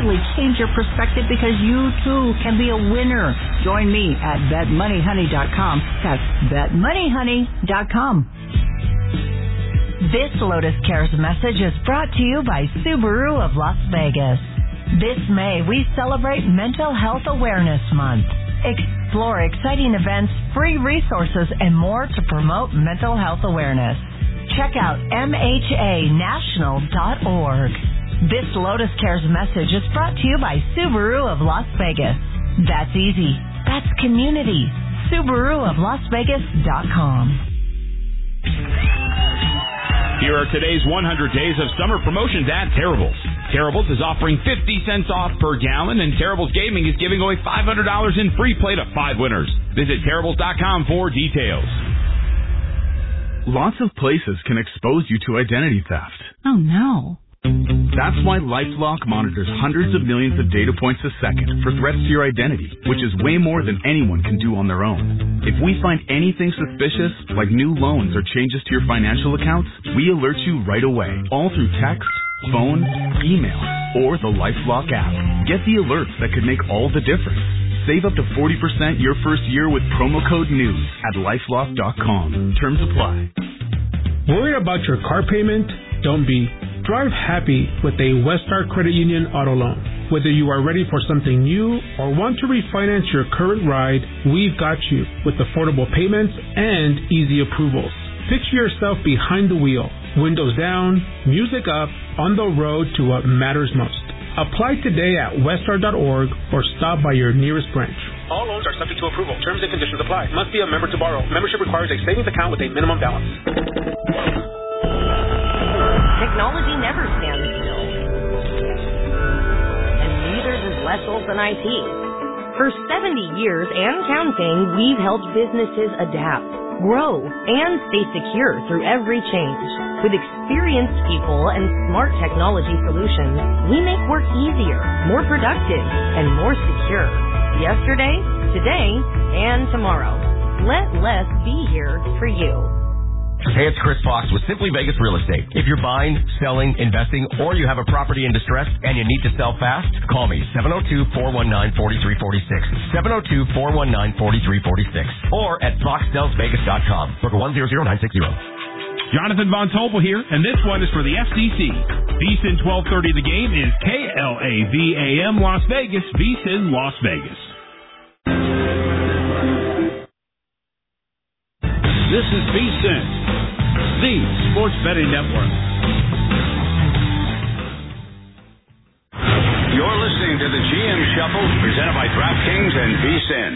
completely change your perspective because you too can be a winner. Join me at betmoneyhoney.com. That's betmoneyhoney.com. This Lotus Cares message is brought to you by Subaru of Las Vegas. This May, we celebrate Mental Health Awareness Month. Explore exciting events, free resources, and more to promote mental health awareness. Check out MHAnational.org. This Lotus Cares message is brought to you by Subaru of Las Vegas. That's easy. That's community. SubaruofLasVegas.com. Here are today's 100 days of summer promotions at Terrible's. Terrible's is offering 50 cents off per gallon, and Terrible's Gaming is giving away $500 in free play to 5 winners. Visit Terrible's.com for details. Lots of places can expose you to identity theft. Oh, no. That's why LifeLock monitors hundreds of millions of data points a second for threats to your identity, which is way more than anyone can do on their own. If we find anything suspicious, like new loans or changes to your financial accounts, we alert you right away, all through text, phone, email, or the LifeLock app. Get the alerts that could make all the difference. Save up to 40% your first year with promo code NEWS at LifeLock.com. Terms apply. Worried about your car payment? Don't be. Drive happy with a Westar Credit Union auto loan. Whether you are ready for something new or want to refinance your current ride, we've got you with affordable payments and easy approvals. Picture yourself behind the wheel, windows down, music up, on the road to what matters most. Apply today at westar.org or stop by your nearest branch. All loans are subject to approval. Terms and conditions apply. Must be a member to borrow. Membership requires a savings account with a minimum balance. Technology never stands still. And neither does less open IT. For 70 years and counting, we've helped businesses adapt, grow, and stay secure through every change. With experienced people and smart technology solutions, we make work easier, more productive, and more secure. Yesterday, today, and tomorrow. Let less be here for you. Hey, it's Chris Fox with Simply Vegas Real Estate. If you're buying, selling, investing, or you have a property in distress and you need to sell fast, call me, 702-419-4346, 702-419-4346, or at foxsellsvegas.com. Book 100960. Jonathan Von Tobel here, and this one is for the FCC. VSIN 1230 The Game is KLAVAM Las Vegas, VSIN Las Vegas. This is VSIN, the Sports Betting Network. You're listening to the GM Shuffle, presented by DraftKings and VSIN.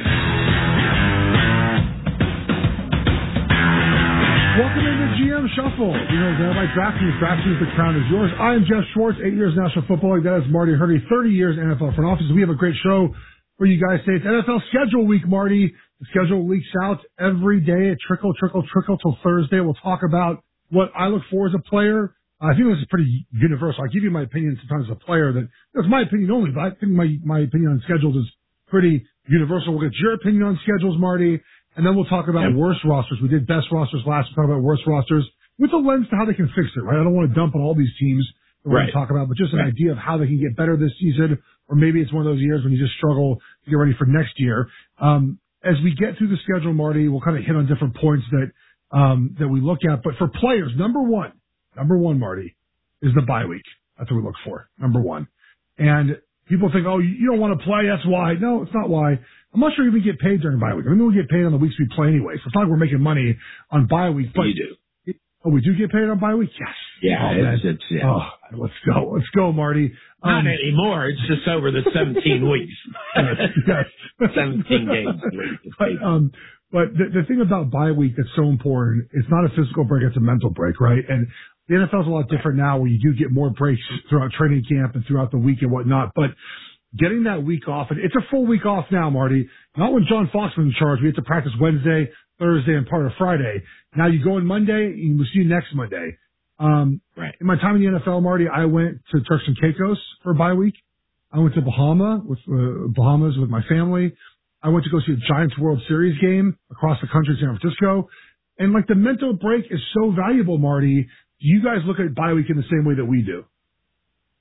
Welcome to the GM Shuffle. Presented by DraftKings. DraftKings, the crown is yours. I am Jeff Schwartz, 8 years National Football League. That is Marty Hurdy, 30 years NFL front office. We have a great show for you guys today. It's NFL schedule week, Marty. The schedule leaks out every day. It trickle till Thursday. We'll talk about what I look for as a player. I think this is pretty universal. I give you my opinion sometimes as a player. That's my opinion only, but I think my opinion on schedules is pretty universal. We'll get your opinion on schedules, Marty, and then we'll talk about worst rosters. We did best rosters last. We'll talk about worst rosters with a lens to how they can fix it, right? I don't want to dump on all these teams that we're going to talk about, but just an idea of how they can get better this season, or maybe it's one of those years when you just struggle to get ready for next year. As we get through the schedule, Marty, we'll kind of hit on different points that we look at. But for players, number one, Marty, is the bye week. That's what we look for, number one. And people think, oh, you don't want to play, that's why. No, it's not why. I'm not sure you even get paid during bye week. I mean, we get paid on the weeks we play anyway, so it's not like we're making money on bye week. But you do. Oh, we do get paid on bye week? Yes. Yeah, let's go, Marty. Not anymore. It's just over the 17 weeks. Yes. 17 games. But the thing about bye week that's so important, it's not a physical break, it's a mental break, right? And the NFL's a lot different now where you do get more breaks throughout training camp and throughout the week and whatnot. But getting that week off, and it's a full week off now, Marty. Not when John Fox was in charge. We had to practice Wednesday, Thursday, and part of Friday. Now you go in Monday, and we'll see you next Monday. Right. In my time in the NFL, Marty, I went to Turks and Caicos for a bye week. I went to Bahamas with my family. I went to go see a Giants World Series game across the country in San Francisco. And like the mental break is so valuable, Marty. Do you guys look at bye week in the same way that we do?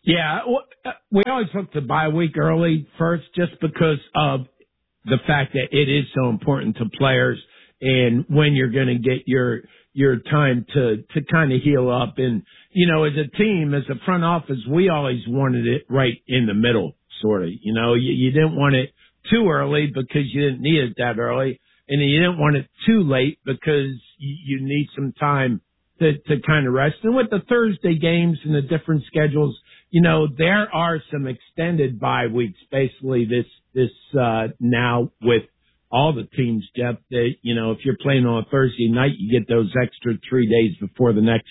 Yeah, we always look the bye week early first just because of the fact that it is so important to players and when you're going to get your time to kind of heal up. And, you know, as a team, as a front office, we always wanted it right in the middle, sort of. You know, you didn't want it too early because you didn't need it that early, and you didn't want it too late because you need some time to kind of rest. And with the Thursday games and the different schedules, you know, there are some extended bye weeks, basically this now with all the teams, Jeff, that, you know, if you're playing on a Thursday night, you get those extra 3 days before the next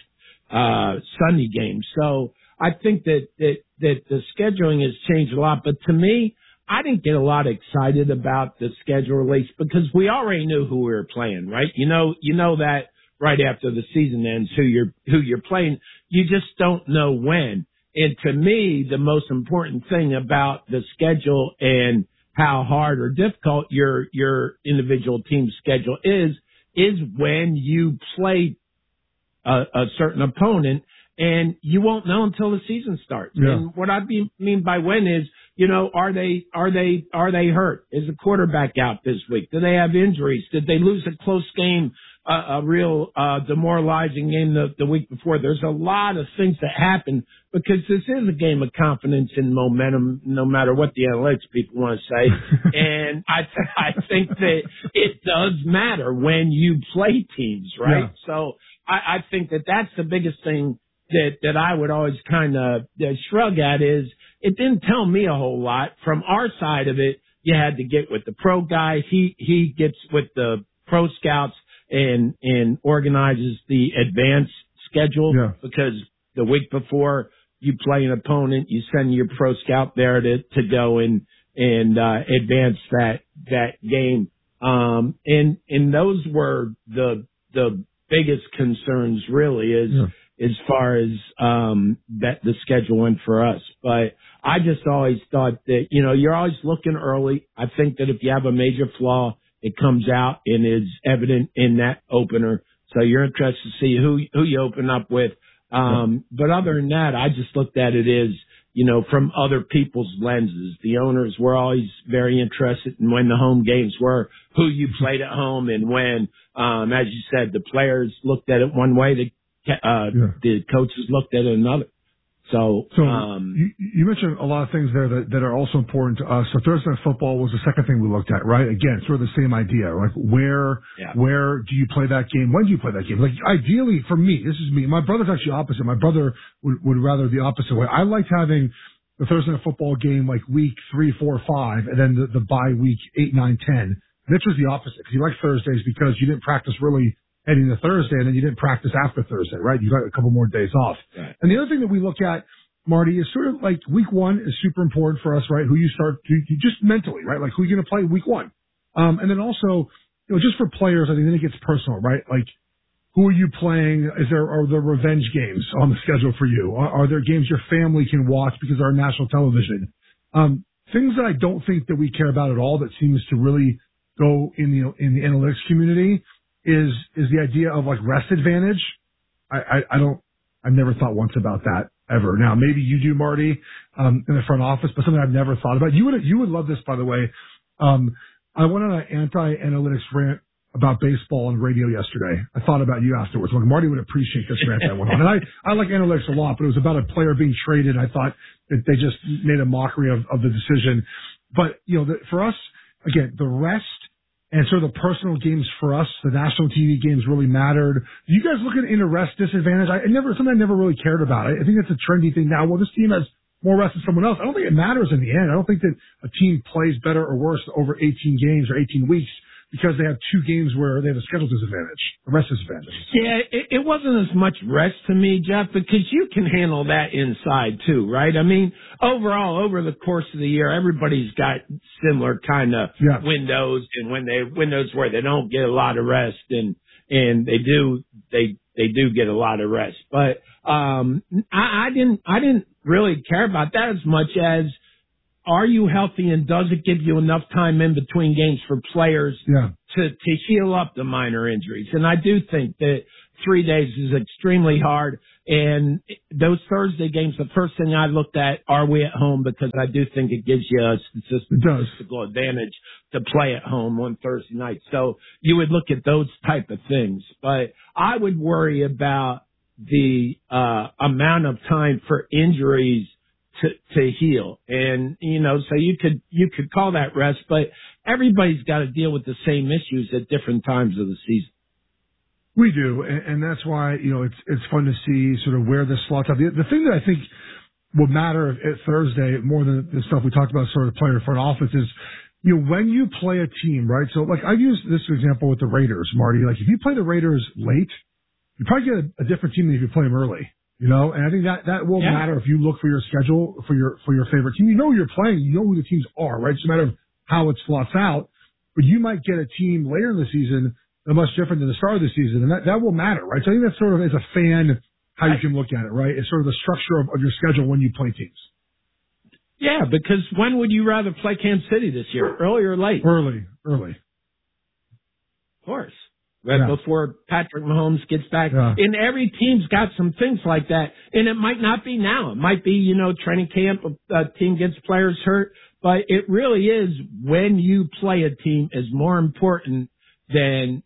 Sunday game. So I think that the scheduling has changed a lot. But to me, I didn't get a lot excited about the schedule release because we already knew who we were playing, right? You know that right after the season ends, who you're playing. You just don't know when. And to me, the most important thing about the schedule and how hard or difficult your individual team schedule is when you play a certain opponent, and you won't know until the season starts. Yeah. And what I mean by when is, you know, are they hurt? Is the quarterback out this week? Do they have injuries? Did they lose a close game, a real demoralizing game the week before? There's a lot of things that happen because this is a game of confidence and momentum, no matter what the analytics people want to say. And I think that it does matter when you play teams, right? Yeah. So I think that that's the biggest thing that I would always kind of shrug at is it didn't tell me a whole lot. From our side of it, you had to get with the pro guy. He gets with the pro scouts and organizes the advanced schedule because the week before you play an opponent, you send your pro scout there to go and advance that game. And those were the biggest concerns really as far as that the schedule went for us. But I just always thought that, you know, you're always looking early. I think that if you have a major flaw, it comes out and is evident in that opener. So you're interested to see who you open up with. But other than that, I just looked at it as, you know, from other people's lenses. The owners were always very interested in when the home games were, who you played at home and when. As you said, the players looked at it one way, the coaches looked at it another. So you mentioned a lot of things there that are also important to us. So Thursday Night Football was the second thing we looked at, right? Again, sort of the same idea. Like where do you play that game? When do you play that game? Like ideally for me, this is me. My brother's actually opposite. My brother would rather the opposite way. I liked having the Thursday Night Football game like week 3, 4, 5, and then the bye week 8, 9, 10. Mitch was the opposite because he liked Thursdays because you didn't practice really heading to Thursday, and then you didn't practice after Thursday, right? You got a couple more days off. Right. And the other thing that we look at, Marty, is sort of like week 1 is super important for us, right? Who you start to just mentally, right? Like who you're going to play week 1. And then also, you know, just for players, I think then it gets personal, right? Like who are you playing? Are there revenge games on the schedule for you? Are there games your family can watch because they're on national television? Things that I don't think that we care about at all that seems to really go in the analytics community is the idea of like rest advantage. I've never thought once about that ever. Now maybe you do, Marty, in the front office, but something I've never thought about. You would love this, by the way. I went on an anti-analytics rant about baseball on radio yesterday. I thought about you afterwards. Like Marty would appreciate this rant that went on. And I like analytics a lot, but it was about a player being traded. I thought that they just made a mockery of the decision. But, you know, for us, again, the rest and sort of the personal games for us, the national TV games really mattered. Do you guys look at in a rest disadvantage? Something I never really cared about. I think it's a trendy thing now. Well, this team has more rest than someone else. I don't think it matters in the end. I don't think that a team plays better or worse over 18 games or 18 weeks because they have 2 games where they have a schedule disadvantage, a rest disadvantage. Yeah, it wasn't as much rest to me, Jeff, because you can handle that inside too, right? I mean, overall, over the course of the year, everybody's got similar kind of windows and windows where they don't get a lot of rest and they do get a lot of rest. But I didn't really care about that as much as, are you healthy and does it give you enough time in between games for players to heal up the minor injuries? And I do think that 3 days is extremely hard. And those Thursday games, the first thing I looked at, are we at home? Because I do think it gives you a statistical advantage to play at home on Thursday night. So you would look at those type of things. But I would worry about the amount of time for injuries to heal. And, so you could call that rest, but everybody's got to deal with the same issues at different times of the season. We do, and that's why, it's fun to see sort of where this slots out. The thing that I think will matter at Thursday more than the stuff we talked about sort of player front office is, when you play a team, right? So, like, I've used this example with the Raiders, Marty. Like, if you play the Raiders late, you probably get a different team than if you play them early, and I think that will matter if you look for your schedule for your favorite team. Who you're playing, who the teams are, right? It's a matter of how it slots out, but you might get a team later in the season much different than the start of the season, and that will matter, right? So I think that's sort of, as a fan, how you can look at it, right? It's sort of the structure of your schedule when you play teams. Yeah, because when would you rather play Kansas City this year, early or late? Early. Of course. Before Patrick Mahomes gets back. Yeah. And every team's got some things like that, and it might not be now. It might be, training camp, a team gets players hurt, but it really is when you play a team is more important than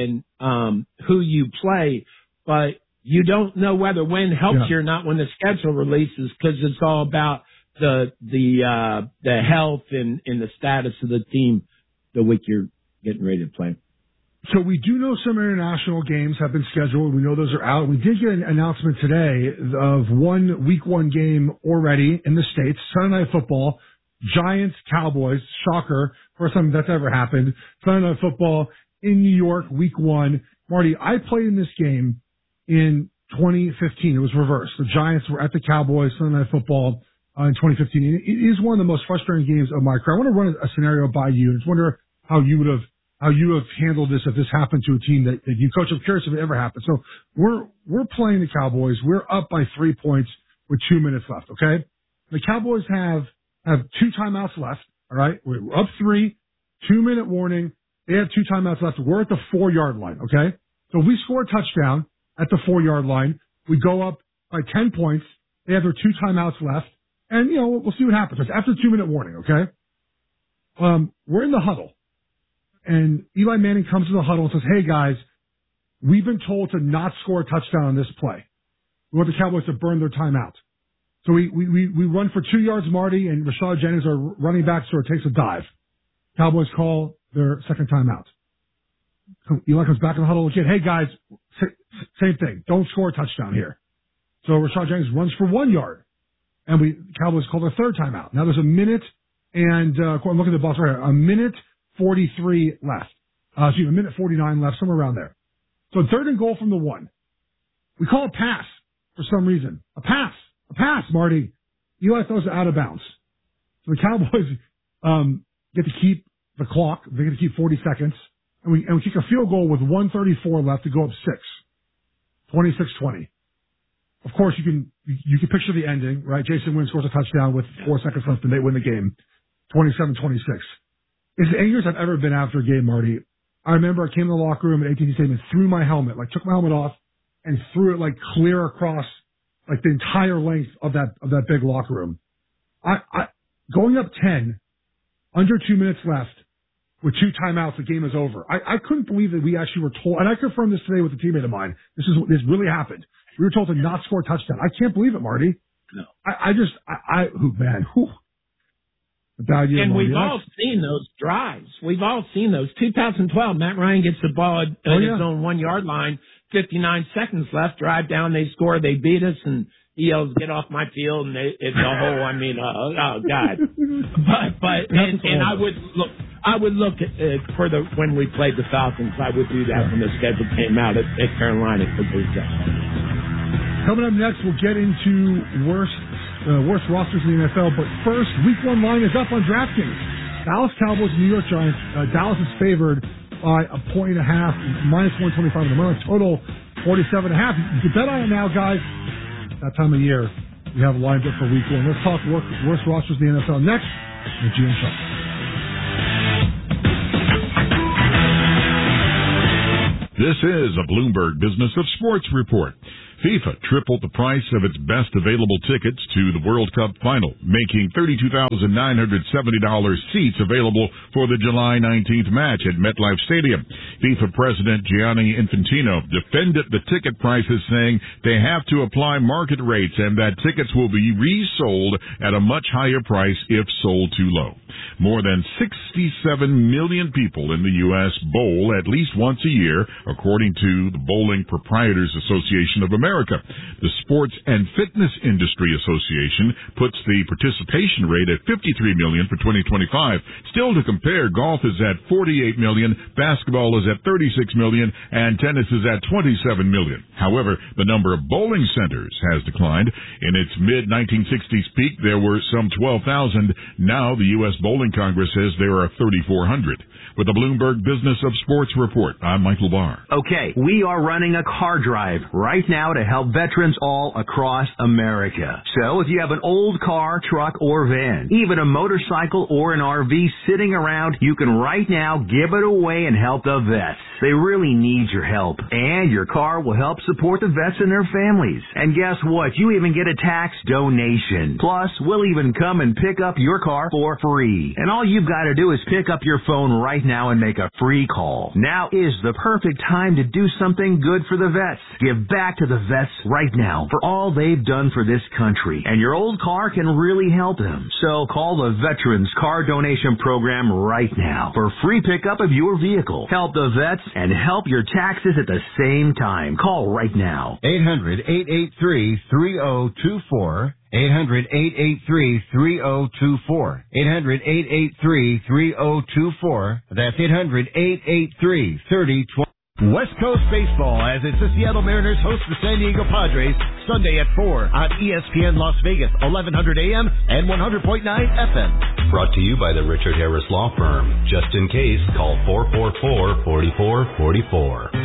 who you play, but you don't know whether when helps you or not when the schedule releases, because it's all about the health and the status of the team the week you're getting ready to play. So we do know some international games have been scheduled. We know those are out. We did get an announcement today of week one game already in the States, Sunday Night Football, Giants, Cowboys, shocker, first time that's ever happened, Sunday Night Football in New York, week one. Marty, I played in this game in 2015. It was reversed. The Giants were at the Cowboys, Sunday Night Football in 2015. It is one of the most frustrating games of my career. I want to run a scenario by you and just wonder how you would have handled this if this happened to a team that you coach. I'm curious if it ever happened. So we're playing the Cowboys. We're up by 3 points with 2 minutes left, okay? The Cowboys have 2 timeouts left, all right? We're up 3, 2-minute warning. They have 2 timeouts left. We're at the 4-yard line, okay? So we score a touchdown at the 4-yard line. We go up by 10 points. They have their 2 timeouts left. And, we'll see what happens. It's after the 2-minute warning, okay? We're in the huddle. And Eli Manning comes to the huddle and says, hey, guys, we've been told to not score a touchdown on this play. We want the Cowboys to burn their timeout. So we run for 2 yards, Marty, and Rashad Jennings, our running back, sort of takes a dive. Cowboys call their second timeout. Eli comes back in the huddle again. Hey, guys, same thing. Don't score a touchdown here. So Rashad Jennings runs for 1 yard. And Cowboys call their third timeout. Now there's a minute and, I'm looking at the box right here, a minute 43 left. A minute 49 left, somewhere around there. So 3rd and goal from the 1. We call a pass for some reason. A pass, Marty. Eli throws it out of bounds. So the Cowboys get to keep the clock. They get to keep 40 seconds. And we kick a field goal with 1:34 left to go up 6. 26-20. Of course, you can picture the ending, right? Jason Wynn scores a touchdown with 4 seconds left and they win the game. 27-26. It's the angriest I've ever been after a game, Marty. I remember I came in the locker room at AT&T Stadium and threw my helmet, took my helmet off and threw it clear across the entire length of that big locker room. I going up 10, under 2 minutes left, with 2 timeouts, the game is over. I couldn't believe that we actually were told, and I confirmed this today with a teammate of mine. This really happened. We were told to not score a touchdown. I can't believe it, Marty. No. And we've all seen those drives. We've all seen those. 2012, Matt Ryan gets the ball at his own 1 yard line, 59 seconds left, drive down, they score, they beat us, and he yells, get off my field, and it's a whole, oh God. And I would look at, when we played the Falcons, I would do that when the schedule came out at Carolina, because it was Coming up next, we'll get into worst rosters in the NFL. But first, Week 1 line is up on DraftKings. Dallas Cowboys and New York Giants. Dallas is favored by 1.5, minus 125 in the month. Total 47.5. You can bet on it now, guys. That time of year, we have lined up for Week 1. Let's talk worst rosters in the NFL next. The GM Shuffle. This is a Bloomberg Business of Sports report. FIFA tripled the price of its best available tickets to the World Cup final, making $32,970 seats available for the July 19th match at MetLife Stadium. FIFA President Gianni Infantino defended the ticket prices, saying they have to apply market rates and that tickets will be resold at a much higher price if sold too low. More than 67 million people in the U.S. bowl at least once a year, according to the Bowling Proprietors Association of America. The Sports and Fitness Industry Association puts the participation rate at 53 million for 2025. Still to compare, golf is at 48 million, basketball is at 36 million, and tennis is at 27 million. However, the number of bowling centers has declined. In its mid-1960s peak, there were some 12,000. Now the U.S. Bowling Congress says there are 3,400. With the Bloomberg Business of Sports Report, I'm Michael Barr. Okay, we are running a car drive right now to help veterans all across America. So if you have an old car, truck, or van, even a motorcycle or an RV sitting around, you can right now give it away and help the vets. They really need your help. And your car will help support the vets and their families. And guess what? You even get a tax donation. Plus, we'll even come and pick up your car for free. And all you've got to do is pick up your phone right now and make a free call. Now is the perfect time to do something good for the vets. Give back to the vets right now for all they've done for this country. And your old car can really help them. So call the Veterans Car Donation Program right now for free pickup of your vehicle. Help the vets and help your taxes at the same time. Call right now. 800-883-3024. 800-883-3024. 800-883-3024. That's 800-883-3024. West Coast Baseball, as it's the Seattle Mariners host the San Diego Padres Sunday at 4 on ESPN Las Vegas, 1100 AM and 100.9 FM. Brought to you by the Richard Harris Law Firm. Just in case, call 444-4444.